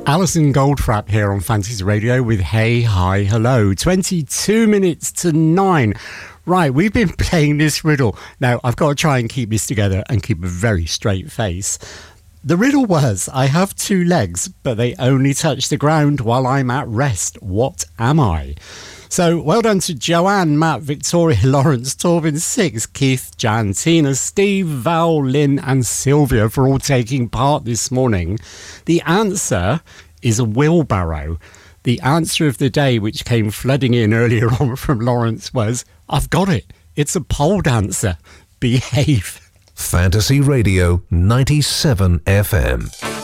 Alison Goldfrapp here on Fantasy Radio with Hey, Hi, Hello. 22 minutes to 9. Right, we've been playing this riddle. Now, I've got to try and keep this together and keep a very straight face. The riddle was, I have 2 legs, but they only touch the ground while I'm at rest. What am I? So, well done to Joanne, Matt, Victoria, Lawrence, Torvin, Six, Keith, Jan, Tina, Steve, Val, Lynn and Sylvia for all taking part this morning. The answer is a wheelbarrow. The answer of the day, which came flooding in earlier on from Lawrence, was, I've got it. It's a pole dancer. Behave. Fantasy Radio 97 FM.